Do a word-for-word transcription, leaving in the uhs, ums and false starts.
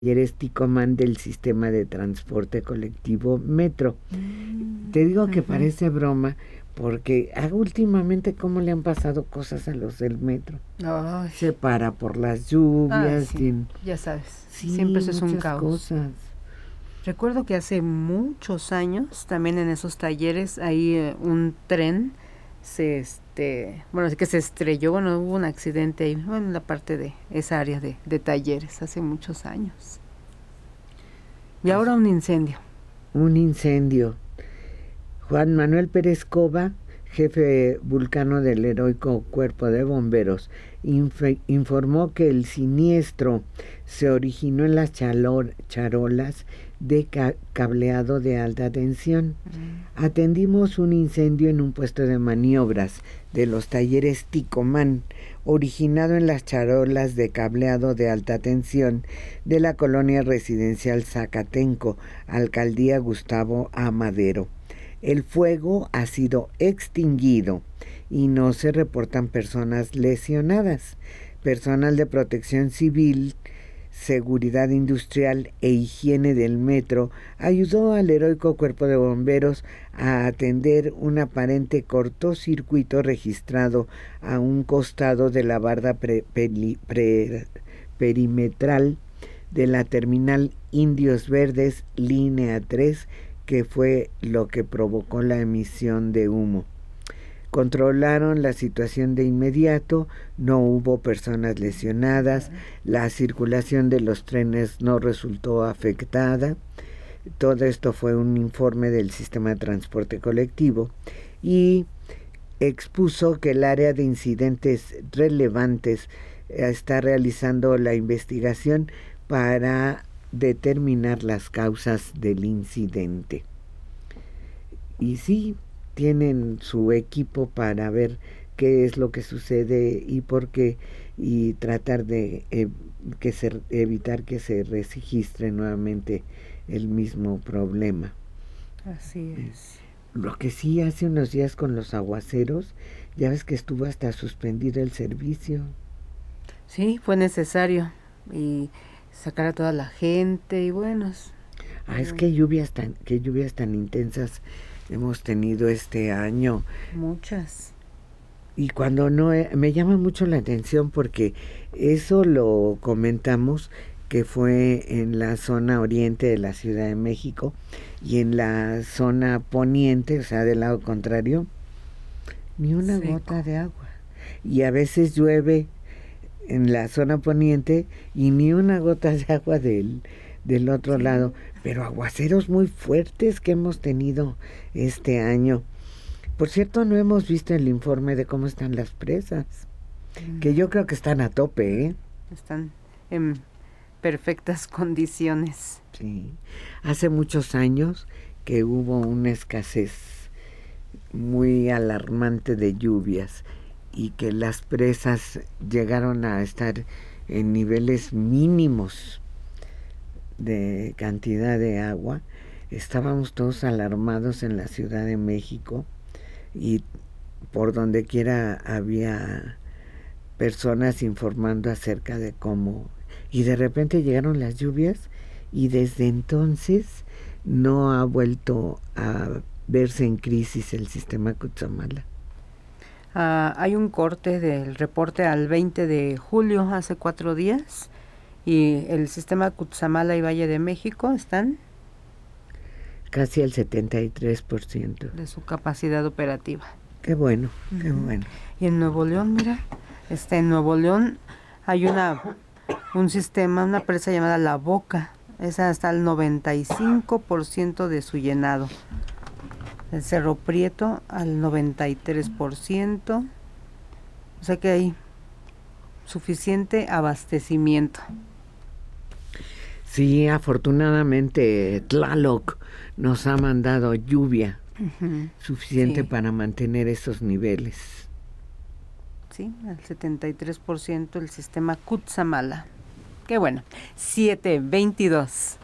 talleres Ticomán del sistema de transporte colectivo Metro. Mm, Te digo que uh-huh. parece broma, porque ah, últimamente cómo le han pasado cosas a los del metro. Ay. Se para por las lluvias. Ay, sí. Tiene... Ya sabes, sí, siempre eso es un caos. Cosas. Recuerdo que hace muchos años, también en esos talleres, ahí eh, un tren se, este, bueno, es que se estrelló, bueno, hubo un accidente ahí, bueno, en la parte de esa área de, de talleres, hace muchos años. Y pues, ahora un incendio. Un incendio. Juan Manuel Pérez Cova, jefe vulcano del heroico Cuerpo de Bomberos, inf- informó que el siniestro se originó en las chalor- charolas de ca- cableado de alta tensión. Mm. Atendimos un incendio en un puesto de maniobras de los talleres Ticomán, originado en las charolas de cableado de alta tensión de la colonia residencial Zacatenco, alcaldía Gustavo A. Madero. El fuego ha sido extinguido y no se reportan personas lesionadas. Personal de protección civil, seguridad industrial e higiene del metro ayudó al heroico Cuerpo de Bomberos a atender un aparente cortocircuito registrado a un costado de la barda pre, peri, pre, perimetral de la terminal Indios Verdes, línea tres, que fue lo que provocó la emisión de humo. Controlaron la situación de inmediato, no hubo personas lesionadas, la circulación de los trenes no resultó afectada. Todo esto fue un informe del sistema de transporte colectivo y expuso que el área de incidentes relevantes está realizando la investigación para determinar las causas del incidente. Y sí, tienen su equipo para ver qué es lo que sucede y por qué, y tratar de eh, que se, evitar que se registre nuevamente el mismo problema. Así es. Lo que sí, hace unos días con los aguaceros, ya ves que estuvo hasta suspendido el servicio. Sí, fue necesario, y sacar a toda la gente, y bueno. Ah, es que lluvias tan, que lluvias tan intensas hemos tenido este año. Muchas. Y cuando no, me llama mucho la atención porque eso lo comentamos, que fue en la zona oriente de la Ciudad de México, y en la zona poniente, o sea, del lado contrario, ni una Seco. gota de agua. Y a veces llueve en la zona poniente y ni una gota de agua del, del otro sí. lado. Pero aguaceros muy fuertes que hemos tenido este año. Por cierto, no hemos visto el informe de cómo están las presas, mm. que yo creo que están a tope, ¿eh? Están en perfectas condiciones. Sí. Hace muchos años que hubo una escasez muy alarmante de lluvias y que las presas llegaron a estar en niveles mínimos de cantidad de agua. Estábamos todos alarmados en la Ciudad de México y por donde quiera había personas informando acerca de cómo, y de repente llegaron las lluvias y desde entonces no ha vuelto a verse en crisis el sistema Cutzamala. Uh, hay un corte del reporte al veinte de julio, hace cuatro días, y el sistema Cutzamala y Valle de México están casi el setenta y tres por ciento de su capacidad operativa. Qué bueno, uh-huh. qué bueno. Y en Nuevo León, mira, este, en Nuevo León hay una un sistema, una presa llamada La Boca, esa está al noventa y cinco por ciento de su llenado. El Cerro Prieto al noventa y tres por ciento. O sea que hay suficiente abastecimiento. Sí, afortunadamente Tlaloc nos ha mandado lluvia uh-huh. suficiente sí. para mantener esos niveles. Sí, al setenta y tres por ciento el sistema Cutzamala. Qué bueno. siete veintidós.